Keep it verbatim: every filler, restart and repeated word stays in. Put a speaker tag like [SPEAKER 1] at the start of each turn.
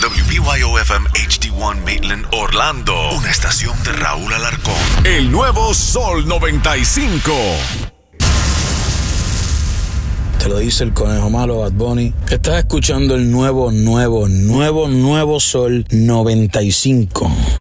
[SPEAKER 1] W B Y O F M H D uno Maitland, Orlando. Una estación de Raúl Alarcón.
[SPEAKER 2] El nuevo Sol noventa y cinco.
[SPEAKER 3] Te lo dice el conejo malo, Bad Bunny. Estás escuchando el nuevo, nuevo, nuevo, nuevo Sol noventa y cinco.